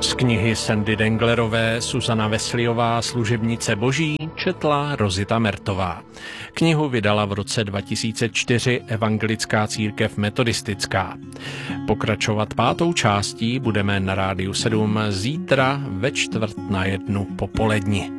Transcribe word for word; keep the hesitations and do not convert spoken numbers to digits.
Z knihy Sandy Denglerové Suzana Wesleyová Služebnice boží četla Rozita Mertová. Knihu vydala v roce dva tisíce čtyři Evangelická církev metodistická. Pokračovat pátou částí budeme na Rádiu sedm zítra ve čtvrt na jednu popoledni.